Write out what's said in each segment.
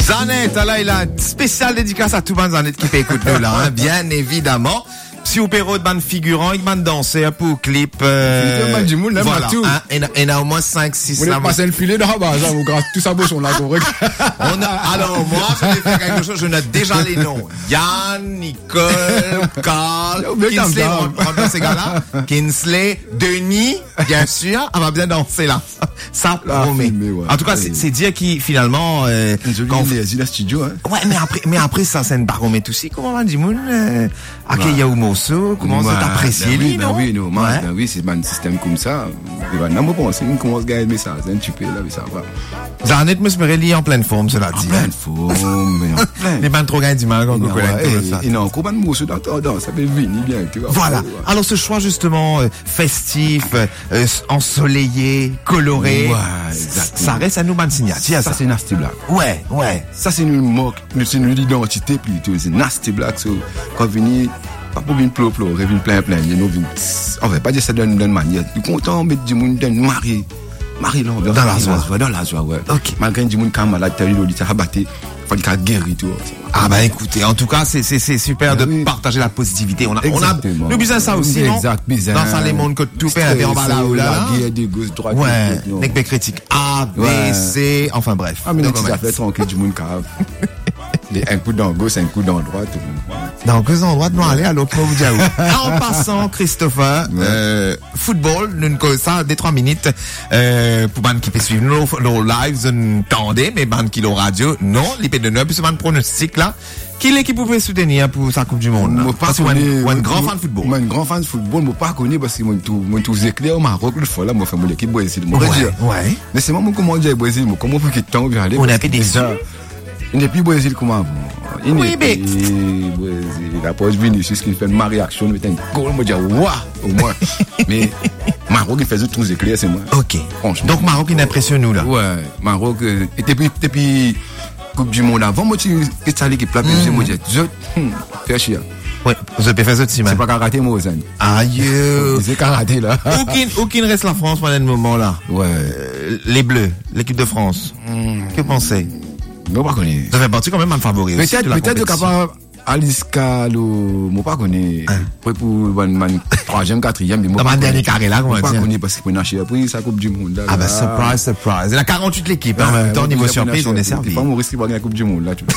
Zanette, là, il a une spéciale dédicace à tout le monde Zanette qui peut écouter là, hein, bien évidemment. Si vous payez de bande figurant, il m'a dansé un peu au clip. Voilà, hein, et a au moins 5-6. Vous n'avez passé le filet dans la base, vous grâce tout ça bouchon là, correct. Alors, moi, je vais faire quelque chose, je note déjà les noms. Yann, Nicole, Carl, Kinsley, on prend ces gars-là. Kinsley, Denis, bien sûr, on va bien danser là. Ça promet. En tout cas, c'est dire qui, finalement, quand on fait la studio, hein. Ouais, mais après, ça, c'est une baromètre aussi. Comment on va dire, Akeya Umoso, comment c'est apprécié, lui, non? Oui, c'est un système comme ça. Non, mais bon, c'est une commence à gagner le message, hein, tu peux, là, mais ça va. Zanette me serait lié en pleine forme, cela dit. En pleine forme, mais en pleine. Les bandes trop gagnent du mal quand on connaît ça. Et non, comment de morceaux d'entendre, ça peut venir bien, tu vois. Voilà. Alors, ce choix, justement, festif, ensoleillé, coloré. Ouais, exactement. Ça reste à nous, bande signature. Ça, c'est Nasty Black. Ouais. Ça, c'est une moque, c'est une identité plutôt. C'est Nasty Black, quand venir, pas pour venir plop, venir plein, on va pas dire ça d'une manière. Il est content, mais du monde d'un mari l'ambiance. Dans la joie, ouais. Ok. Malgré du monde qui est malade, t'as eu l'auditeur rabatté, faut qu'il a guéri, tout. Ah, bah, écoutez, en tout cas, c'est super de partager la positivité. On a, nous besoin ça aussi, non? Exact, bizarre. Dans ça, les mondes que tout fait, en bas là, ou là. La guerre des gauches, droite. Ouais. N'est que critique A, B, C, enfin bref. Ah, mais ça fait tranquille du monde qui a un coup dans gauche, un coup dans droite. Dans gauche, dans droite, nous allons à l'autre, vous dire où. En passant, Christopher, football, nous connaissons ça, des 3 minutes, pour ban qui peut suivre nos lives, nous tendez, mais ban qui l'ont radio, non, l'IP de 9, puis ce ban pronostic là. Qui l'équipe vous pouvez soutenir pour sa Coupe du Monde? Parce que moi, un grand fan de football. Moi, un grand fan de football, moi, pas connu parce que moi, tout éclair au Maroc, le fois là, moi, fait mon équipe Brésil. Ouais. Mais c'est moi, comment dire Brésil, comment faut qu'il tombe, aller. On a fait des heures. Il n'est plus Brésil comme avant. Oui, mais. Brésil. La pause Vinicius qui fait une réaction, il met un goal, moi, je dis, waouh, au moins. Mais, Maroc, il faisait tous éclairs, c'est moi. Ok. Donc, Maroc, il impressionne nous, là. Ouais. Maroc, et depuis, Coupe du Monde avant, moi, tu as l'équipe là, puis moi, je fais chier. Ouais, vous avez fait ça aussi, man. C'est pas karaté, moi, Ozan. Aïe. C'est karaté, là. Aucune reste la France, pendant le moment, là. Ouais. Les Bleus, l'équipe de France. Que pensez? Moi, pas connu. Ça fait partie quand même un favori aussi. Peut-être capable, Aliska, moi, pas connu. Pour man, 3e, 4e, mais moi. Dans ma dernier carré, là, comment dire? Pas connu parce qu'il peut nacher après sa Coupe du Monde, là. Ah, bah, surprise. Il y a 48 l'équipe, en même temps, niveau surprise, on est servi. C'est pas mon risque de gagner la Coupe du Monde, là, tu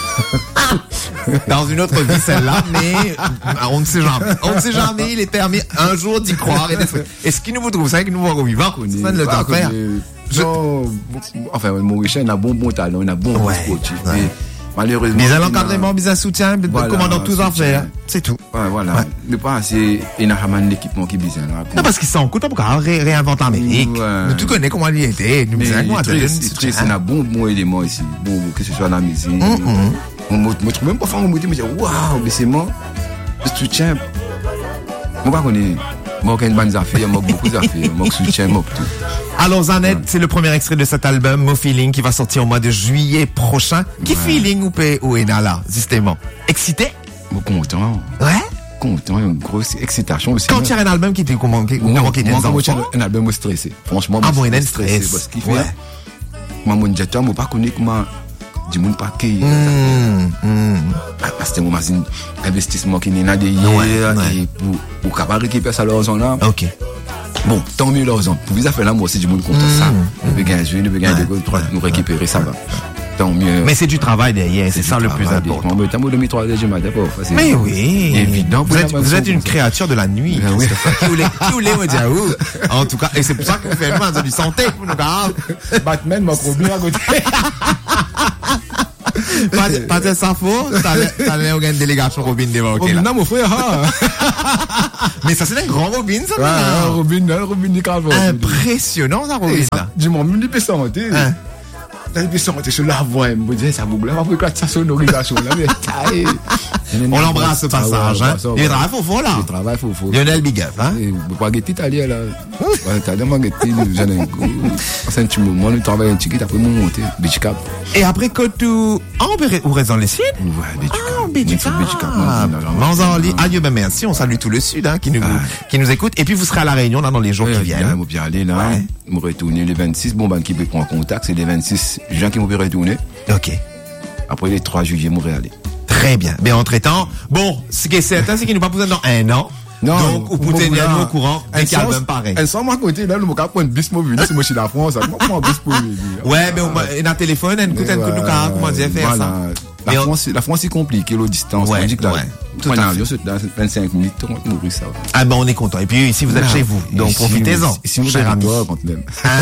vois. Dans une autre vie, celle-là, mais on ne sait jamais. On ne sait jamais, il est permis un jour d'y croire. Et ce qui nous vous trouve, c'est que nous voyons vivant. Ça ne le temps faire. Non, enfin, Maurice, il a bon talent, il a bon sportif. Malheureusement. Mais l'encadrement, un soutien, commandant tous en faire. C'est tout. Ouais, voilà. Mais pas assez, il n'a pas l'équipement qui est besoin. Non, parce qu'il s'en coûte, on peut réinventer l'Amérique. Tu connais comment il était. Nous c'est un bon élément ici. Bon, que ce soit la musique. On me trouve même pas fort, on me dit, waouh, mais c'est moi. Le soutien. Moi, pas connaître. Moi, j'ai une bonne affaire, moi, beaucoup d'affaires. Moi, soutien, moi, tout. Alors, Zanette, c'est le premier extrait de cet album, Mo Feeling, qui va sortir au mois de juillet prochain. Qui feeling ou est là, justement? Excité? Moi, content. Ouais? Content, une grosse excitation aussi. Quand tu as un album qui était comment? Moi, un album stressé. Franchement, moi, il est stressé. Parce qu'il fait. Moi, mon directeur, moi, pas connu comment. Du monde pas qui parce que moi c'est un investissement qui n'est pas de hier et pour capable récupérer ça l'argent là. OK. Bon, tant mieux l'argent. Pour vous faire là moi aussi du monde content ça. Nous peut gagner jouer, nous peut gagner nous récupérer ça va. Tant mieux. Mais c'est du travail derrière, c'est ça le plus important. Moi t'as moi de 3 heures du matin pas facile. Mais oui. Évident. Vous êtes une créature de la nuit. Qui voulez me dire où? En tout cas, et c'est pour ça qu'on fait le du santé pour nous gars. Batman m'a bien à côté. Pas de ça faux, t'allais organiser une délégation Robin devant. Non, mon frère, mais ça, c'est un grand Robin, ça, Robin du Carval. Impressionnant, ça, Robin, là. Dis-moi, même du pesant, il peut sortir sur la voix, il me dit, ça boucle, on va ça sonorisation, là, mais on l'embrasse au passage, hein. Il travaille fort, là. Il travaille fort. Lionel Big Up, hein. Vous pas guetter italien, là. Italien, moi, guetter, j'en ai un coup. C'est un petit moment, nous travaillons un ticket, après, nous monter, Beach Cap. Et après, quand tu, on reste dans les Sud? Ouais, Beach Cap. Adieu, ben merci, on salue tout le Sud, hein, qui nous écoute. Et puis, vous serez à La Réunion, là, dans les jours qui viennent. Moi, bien aller, là. Me retourner le 26, bon, ben, qui peut prendre contact, c'est le 26 juin qui m'ont retourner. Ok. Après les 3 juillet, Montréal. Très bien. Mais entre-temps, bon, ce qui est certain, c'est qu'il nous pas besoin dans un an. Non. Donc, vous pouvez tenir au courant dès qu'il y a un album pareil. Un son, moi, côté, là, nous, on prendre bis pour venir, c'est moi, je suis la France, moi, bis pour venir. Ouais, mais on a téléphone, on écoute, nous, comment dire, faire ça. La France est compliquée, la distance. Ouais, tout un avion, c'est dans 25 minutes, on nourrit ça. Ah ben, on est content. Et puis, ici, vous êtes chez vous. Donc, profitez-en. Ici, vous êtes quand même.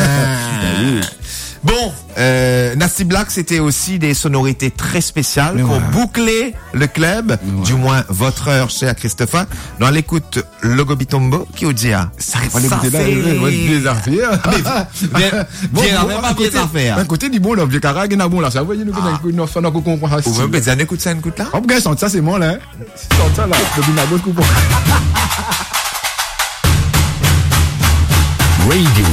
Bon, Nasty Black, c'était aussi des sonorités très spéciales pour boucler le club, du moins votre heure chez Christophe. Dans l'écoute Logo Bitombo, qui vous dit, ça c'est des affaires. Bien affaires. D'un côté, du bon, l'objet carré, il y a bon là, ça va, il y a une fois, on comprend ça. Vous pouvez bien écouter ça, une écoute là? On peut ça, c'est moi là. C'est ça là, le binago, coupon. Radio